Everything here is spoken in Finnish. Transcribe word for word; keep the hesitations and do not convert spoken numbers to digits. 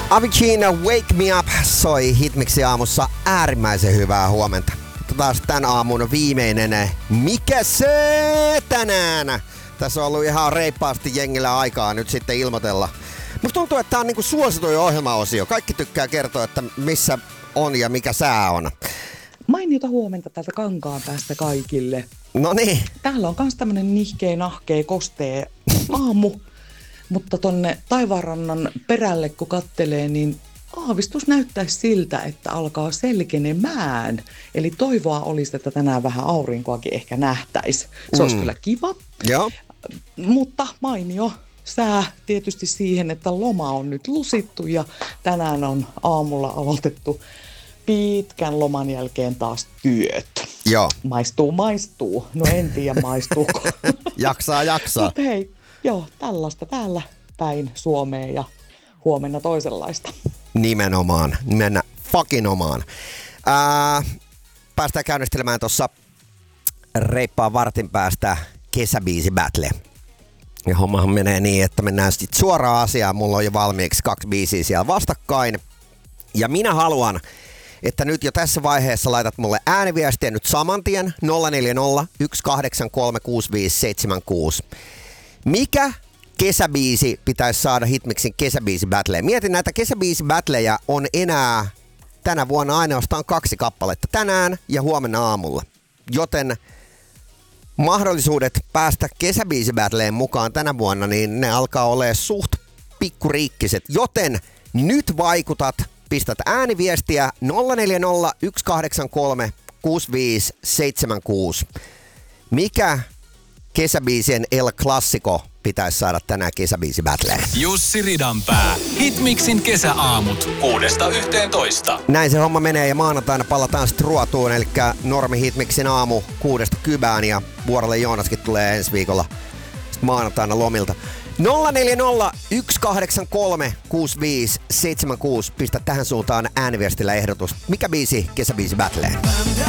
Avicii Wake Me Up soi Hitmixin aamussa. Äärimmäisen hyvää huomenta. Taas tän aamun viimeinen Mikä se tänään? Tässä on ollut ihan reippaasti jengillä aikaa nyt sitten ilmoitella. Musta tuntuu, että tää on niinku suosituin ohjelmaosio. Kaikki tykkää kertoa, että missä on ja mikä sää on. Mainiota huomenta täältä Kankaanpäästä kaikille. No niin. Täällä on kans tämmönen nihkeä, nahkea, kostee aamu. Mutta tonne taivaanrannan perälle kun kattelee, niin aavistus näyttäisi siltä, että alkaa selkenemään. Eli toivoa olisi, että tänään vähän aurinkoakin ehkä nähtäisi. Se olisi mm. kyllä kiva. Joo. Mutta mainio sää tietysti siihen, että loma on nyt lusittu ja tänään on aamulla aloitettu pitkän loman jälkeen taas työt. Joo. Maistuu, maistuu. No en tiedä maistuuko. jaksaa, jaksaa. Mut hei, joo, tällaista täällä päin Suomeen ja huomenna toisenlaista. Nimenomaan, mennä fucking omaan. Ää, päästään käynnistelemään tuossa reippaan vartin päästä kesäbiisi battle. Ja hommahan menee niin, että mennään sitten suoraan asiaan. Mulla on jo valmiiksi kaksi biisiä siellä vastakkain. Ja minä haluan, että nyt jo tässä vaiheessa laitat mulle ääniviestiä nyt saman tien nolla neljä nolla, yksi kahdeksan kolme, kuusi viisi seitsemän kuusi. Mikä kesäbiisi pitäisi saada Hitmixin kesäbiisi battleen? Mietin, näitä kesäbiisi battleja on enää tänä vuonna ainoastaan kaksi kappaletta. Tänään ja huomenna aamulla. Joten mahdollisuudet päästä kesäbiisi battleen mukaan tänä vuonna, niin ne alkaa olemaan suht pikkuriikkiset. Joten nyt vaikutat, pistät ääniviestiä nolla neljä nolla, yksi kahdeksan kolme, kuusi viisi seitsemän kuusi. Mikä kesäbiisien El Classico pitäisi saada tänään kesäbiisi battleen? Jussi Ridanpää. Hitmixin kesäaamut kuudesta yhteentoista. Näin se homma menee ja maanantaina palataan sitten ruotuun, eli normi Hitmixin aamu kuudesta kybään ja vuorolle Joonaskin tulee ensi viikolla sitten maanantaina lomilta. nolla neljä nolla, yksi kahdeksan kolme, kuusi viisi seitsemän kuusi. Pistä tähän suuntaan ääniviestillä ehdotus. Mikä biisi kesäbiisi battleen?